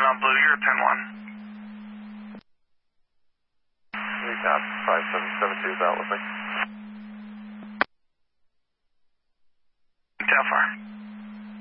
on Blue, you're at 10-1. You got 5772 is out with me.